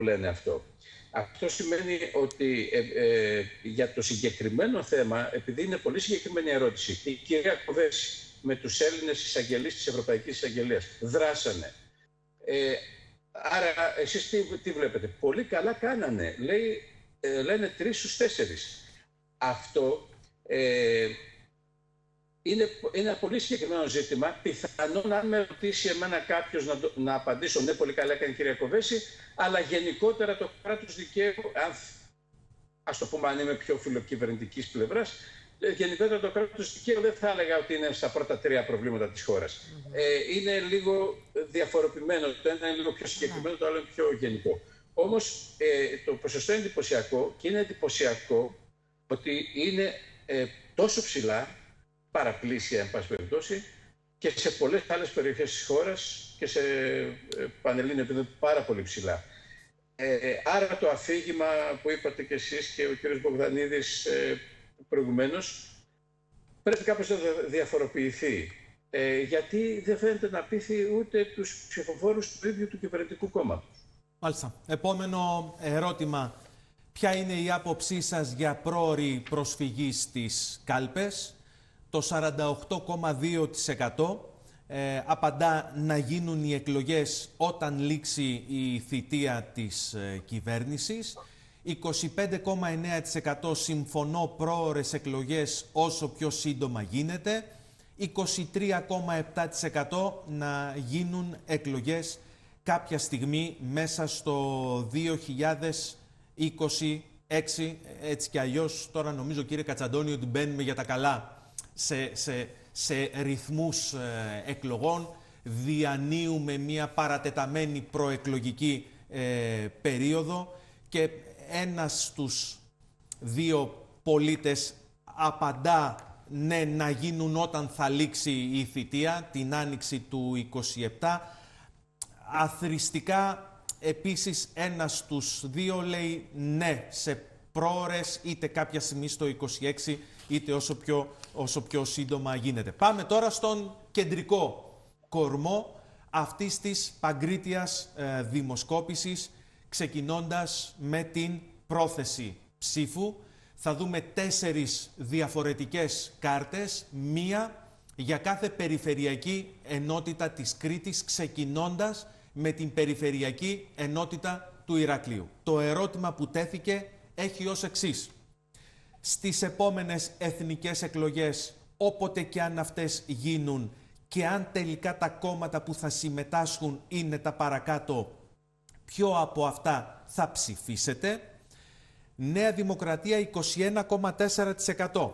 λένε αυτό. Αυτό σημαίνει ότι για το συγκεκριμένο θέμα, επειδή είναι πολύ συγκεκριμένη ερώτηση, η κυρία Κοβέση με τους Έλληνες εισαγγελείς της Ευρωπαϊκής Εισαγγελίας δράσανε. Άρα εσείς τι βλέπετε? Πολύ καλά κάνανε. Λένε 3 στους 4. Αυτό είναι ένα πολύ συγκεκριμένο ζήτημα. Πιθανόν, αν με ρωτήσει εμένα κάποιος, να απαντήσω ναι, πολύ καλά έκανε η κυρία Κοβέση, αλλά γενικότερα το κράτος δικαίου, ας το πούμε, αν είμαι πιο φιλοκυβερνητικής πλευράς, γενικότερα το κράτος δικαίου δεν θα έλεγα ότι είναι στα πρώτα 3 προβλήματα της χώρας. Είναι λίγο διαφοροποιημένο. Το ένα είναι λίγο πιο συγκεκριμένο, το άλλο είναι πιο γενικό. Όμως το ποσοστό είναι εντυπωσιακό, και είναι εντυπωσιακό ότι είναι τόσο ψηλά, παραπλήσια εν πάση περιπτώσει, και σε πολλές άλλες περιοχές της χώρας και σε πανελλήνιο επίπεδο πάρα πολύ ψηλά. Άρα το αφήγημα που είπατε και εσείς και ο κ. Μπογδανίδης προηγουμένως πρέπει κάπως να διαφοροποιηθεί. Γιατί δεν φαίνεται να πείθει ούτε τους ψηφοφόρους του ίδιου του κυβερνητικού κόμματος. Μάλιστα. Επόμενο ερώτημα. Ποια είναι η άποψή σας για πρόωρη προσφυγή στις κάλπες? Το 48,2% απαντά να γίνουν οι εκλογές όταν λήξει η θητεία της κυβέρνησης. 25,9% συμφωνώ πρόωρες εκλογές όσο πιο σύντομα γίνεται. 23,7% να γίνουν εκλογές κάποια στιγμή μέσα στο 2026. Έτσι κι αλλιώς τώρα νομίζω, κύριε Κατσαντώνη, ότι μπαίνουμε για τα καλά σε ρυθμούς εκλογών. Διανύουμε μια παρατεταμένη προεκλογική περίοδο και ένας στους 2 πολίτες απαντά ναι, να γίνουν όταν θα λήξει η θητεία, την άνοιξη του 27. Αθρηστικά επίσης ένας στους 2 λέει ναι σε πρόωρες, είτε κάποια στιγμή στο 26, είτε όσο πιο σύντομα γίνεται. Πάμε τώρα στον κεντρικό κορμό αυτής της παγκρίτιας δημοσκόπησης, ξεκινώντας με την πρόθεση ψήφου. Θα δούμε 4 διαφορετικές κάρτες, μία για κάθε περιφερειακή ενότητα της Κρήτης, ξεκινώντας με την περιφερειακή ενότητα του Ηρακλείου. Το ερώτημα που τέθηκε έχει ως εξής. Στις επόμενες εθνικές εκλογές, όποτε και αν αυτές γίνουν και αν τελικά τα κόμματα που θα συμμετάσχουν είναι τα παρακάτω, ποιο από αυτά θα ψηφίσετε? Νέα Δημοκρατία 21,4%.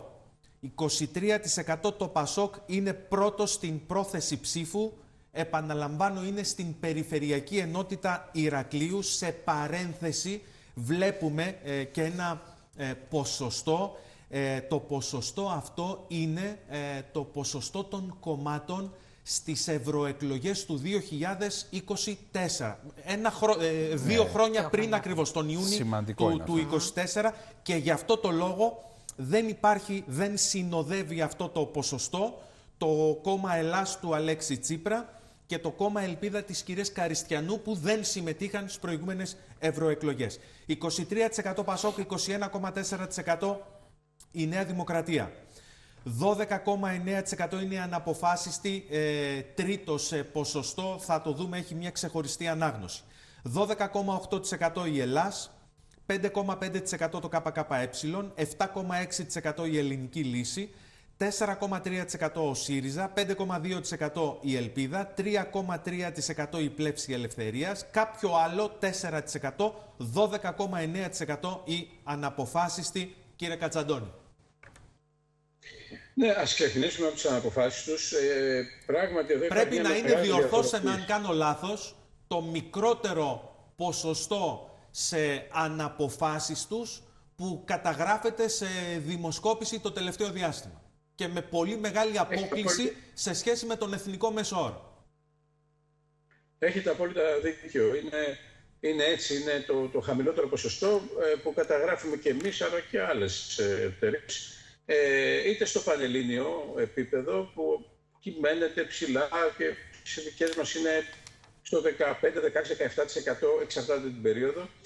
23% το Πασόκ είναι πρώτο στην πρόθεση ψήφου. Επαναλαμβάνω, είναι στην περιφερειακή ενότητα Ηρακλείου. Σε παρένθεση βλέπουμε και ένα ποσοστό. Το ποσοστό αυτό είναι το ποσοστό των κομμάτων στις ευρωεκλογές του 2024. 2 χρόνια πριν ακριβώς, τον Ιούνιο του 2024. Και γι' αυτό το λόγο δεν συνοδεύει αυτό το ποσοστό το κόμμα Ελλάς του Αλέξη Τσίπρα και το κόμμα Ελπίδα της κυρίας Καριστιανού, που δεν συμμετείχαν στις προηγούμενες ευρωεκλογές. 23% Πασόκ, 21,4% η Νέα Δημοκρατία. 12,9% είναι αναποφάσιστη, τρίτο σε ποσοστό, θα το δούμε, έχει μια ξεχωριστή ανάγνωση. 12,8% η Ελλάς, 5,5% το ΚΚΕ, 7,6% η Ελληνική Λύση, 4,3% ο ΣΥΡΙΖΑ, 5,2% η Ελπίδα, 3,3% η Πλεύση Ελευθερίας, κάποιο άλλο 4%, 12,9% η αναποφάσιστη. Κύριε Κατσαντώνη. Ναι, ας ξεκινήσουμε από τις αναποφάσεις τους. Πράγματι, εδώ πρέπει να είναι, διορθώστε με αν κάνω λάθος, το μικρότερο ποσοστό σε αναποφάσεις τους που καταγράφεται σε δημοσκόπηση το τελευταίο διάστημα. Και με πολύ μεγάλη απόκλιση σε σχέση με τον εθνικό μέσο όρο. Έχετε απόλυτα δίκιο. Είναι έτσι, είναι το χαμηλότερο ποσοστό που καταγράφουμε και εμείς, αλλά και άλλες εταιρείες. Είτε στο πανελλήνιο επίπεδο που κυμαίνεται ψηλά και στις δικές μας είναι στο 15, 16, 17%, εξαρτάται την περίοδο.